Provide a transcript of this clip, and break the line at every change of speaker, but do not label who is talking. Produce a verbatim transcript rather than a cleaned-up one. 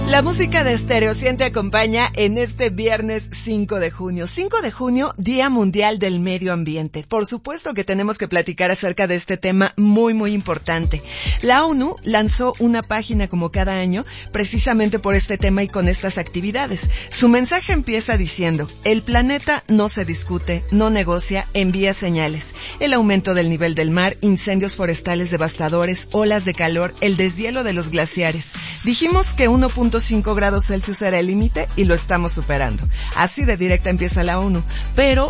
La música de Stereo cien te acompaña en este viernes cinco de junio. cinco de junio, Día Mundial del Medio Ambiente. Por supuesto que tenemos que platicar acerca de este tema muy, muy importante. La ONU lanzó una página como cada año precisamente por este tema y con estas actividades. Su mensaje empieza diciendo: el planeta no se discute, no negocia, envía señales. El aumento del nivel del mar, incendios forestales devastadores, olas de calor, el deshielo de los glaciares. Dijimos que uno punto cinco grados Celsius era el límite y lo estamos superando. Así de directa empieza la ONU. Pero